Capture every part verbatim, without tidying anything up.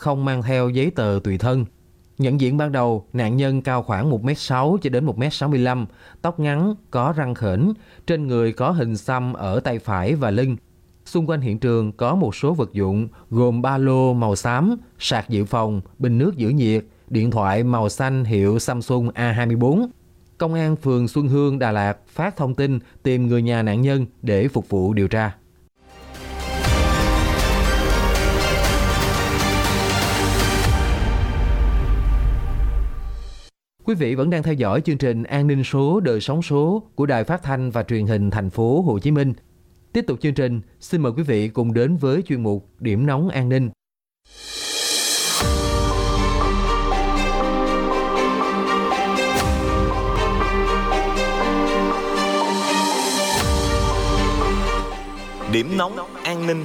không mang theo giấy tờ tùy thân. Nhận diện ban đầu, nạn nhân cao khoảng một mét sáu cho đến một mét sáu mươi lăm, tóc ngắn, có răng khểnh, trên người có hình xăm ở tay phải và lưng. Xung quanh hiện trường có một số vật dụng gồm ba lô màu xám, sạc dự phòng, bình nước giữ nhiệt, điện thoại màu xanh hiệu Samsung A hai mươi bốn. Công an phường Xuân Hương, Đà Lạt phát thông tin tìm người nhà nạn nhân để phục vụ điều tra. Quý vị vẫn đang theo dõi chương trình An ninh số đời sống số của Đài Phát thanh và Truyền hình Thành phố Hồ Chí Minh. Tiếp tục chương trình, xin mời quý vị cùng đến với chuyên mục Điểm nóng an ninh. Điểm nóng an ninh.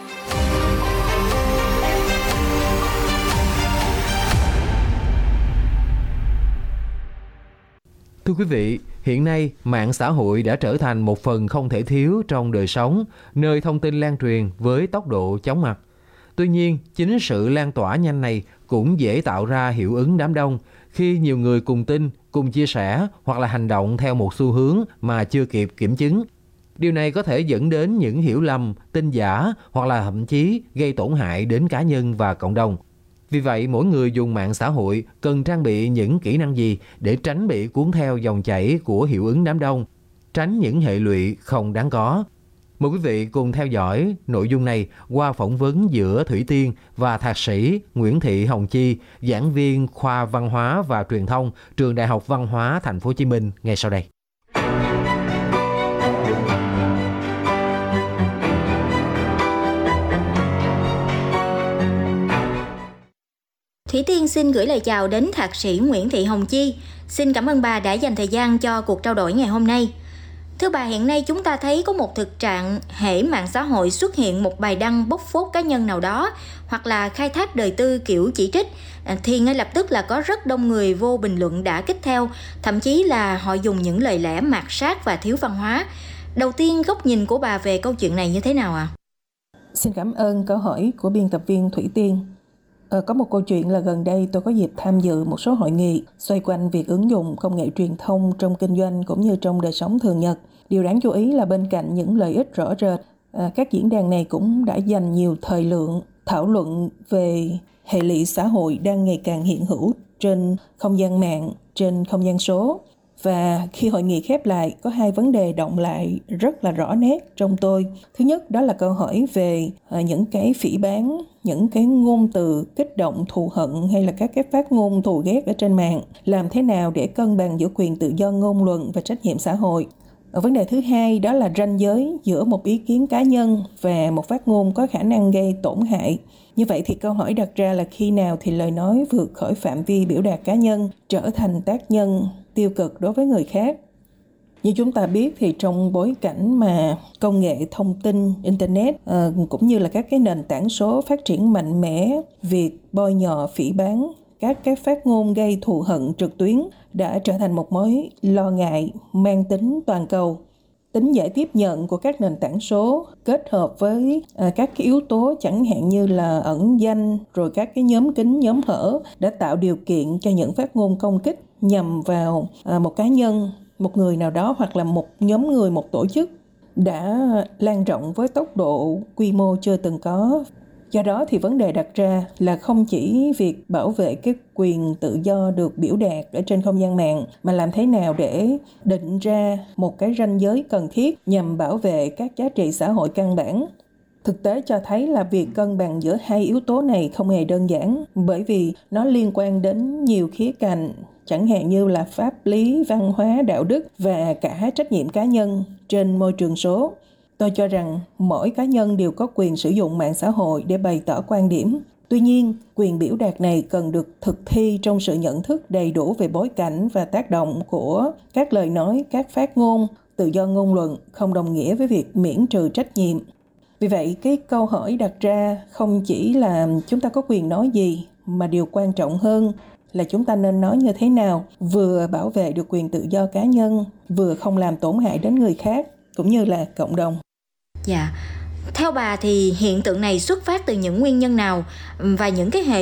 Thưa quý vị, hiện nay mạng xã hội đã trở thành một phần không thể thiếu trong đời sống, nơi thông tin lan truyền với tốc độ chóng mặt. Tuy nhiên, chính sự lan tỏa nhanh này cũng dễ tạo ra hiệu ứng đám đông khi nhiều người cùng tin, cùng chia sẻ hoặc là hành động theo một xu hướng mà chưa kịp kiểm chứng. Điều này có thể dẫn đến những hiểu lầm, tin giả hoặc là thậm chí gây tổn hại đến cá nhân và cộng đồng. Vì vậy, mỗi người dùng mạng xã hội cần trang bị những kỹ năng gì để tránh bị cuốn theo dòng chảy của hiệu ứng đám đông, tránh những hệ lụy không đáng có. Mời quý vị cùng theo dõi nội dung này qua phỏng vấn giữa Thủy Tiên và Thạc sĩ Nguyễn Thị Hồng Chi, giảng viên khoa Văn hóa và Truyền thông, Trường Đại học Văn hóa Thành phố Hồ Chí Minh ngay sau đây. Thủy Tiên xin gửi lời chào đến Thạc sĩ Nguyễn Thị Hồng Chi. Xin cảm ơn bà đã dành thời gian cho cuộc trao đổi ngày hôm nay. Thưa bà, hiện nay chúng ta thấy có một thực trạng hễ mạng xã hội xuất hiện một bài đăng bóc phốt cá nhân nào đó hoặc là khai thác đời tư kiểu chỉ trích thì ngay lập tức là có rất đông người vô bình luận đã kích theo, thậm chí là họ dùng những lời lẽ mạt sát và thiếu văn hóa. Đầu tiên, góc nhìn của bà về câu chuyện này như thế nào ạ? À? Xin cảm ơn câu hỏi của biên tập viên Thủy Tiên. Ờ, có một câu chuyện là gần đây tôi có dịp tham dự một số hội nghị xoay quanh việc ứng dụng công nghệ truyền thông trong kinh doanh cũng như trong đời sống thường nhật. Điều đáng chú ý là bên cạnh những lợi ích rõ rệt, à, các diễn đàn này cũng đã dành nhiều thời lượng thảo luận về hệ lụy xã hội đang ngày càng hiện hữu trên không gian mạng, trên không gian số. Và khi hội nghị khép lại, có hai vấn đề đọng lại rất là rõ nét trong tôi. Thứ nhất, đó là câu hỏi về à, những cái phỉ báng, những cái ngôn từ kích động thù hận hay là các cái phát ngôn thù ghét ở trên mạng. Làm thế nào để cân bằng giữa quyền tự do ngôn luận và trách nhiệm xã hội? Ở vấn đề thứ hai, đó là ranh giới giữa một ý kiến cá nhân và một phát ngôn có khả năng gây tổn hại. Như vậy thì câu hỏi đặt ra là khi nào thì lời nói vượt khỏi phạm vi biểu đạt cá nhân trở thành tác nhân tiêu cực đối với người khác. Như chúng ta biết thì trong bối cảnh mà công nghệ thông tin, Internet uh, cũng như là các cái nền tảng số phát triển mạnh mẽ, việc bôi nhọ phỉ báng, các cái phát ngôn gây thù hận trực tuyến đã trở thành một mối lo ngại mang tính toàn cầu. Tính dễ tiếp nhận của các nền tảng số kết hợp với à, các cái yếu tố chẳng hạn như là ẩn danh rồi các cái nhóm kín, nhóm hở đã tạo điều kiện cho những phát ngôn công kích nhằm vào à, một cá nhân, một người nào đó hoặc là một nhóm người, một tổ chức đã lan rộng với tốc độ quy mô chưa từng có. Do đó thì vấn đề đặt ra là không chỉ việc bảo vệ cái quyền tự do được biểu đạt ở trên không gian mạng, mà làm thế nào để định ra một cái ranh giới cần thiết nhằm bảo vệ các giá trị xã hội căn bản. Thực tế cho thấy là việc cân bằng giữa hai yếu tố này không hề đơn giản, bởi vì nó liên quan đến nhiều khía cạnh, chẳng hạn như là pháp lý, văn hóa, đạo đức và cả trách nhiệm cá nhân trên môi trường số. Tôi cho rằng mỗi cá nhân đều có quyền sử dụng mạng xã hội để bày tỏ quan điểm. Tuy nhiên, quyền biểu đạt này cần được thực thi trong sự nhận thức đầy đủ về bối cảnh và tác động của các lời nói, các phát ngôn. Tự do ngôn luận không đồng nghĩa với việc miễn trừ trách nhiệm. Vì vậy, cái câu hỏi đặt ra không chỉ là chúng ta có quyền nói gì, mà điều quan trọng hơn là chúng ta nên nói như thế nào, vừa bảo vệ được quyền tự do cá nhân, vừa không làm tổn hại đến người khác, cũng như là cộng đồng. Dạ, theo bà thì hiện tượng này xuất phát từ những nguyên nhân nào và những cái hệ